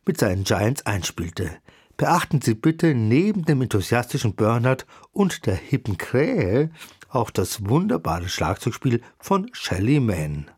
mit seinen Giants einspielte. Beachten Sie bitte neben dem enthusiastischen Bernhard und der hippen Krähe auch das wunderbare Schlagzeugspiel von Shelly Manne.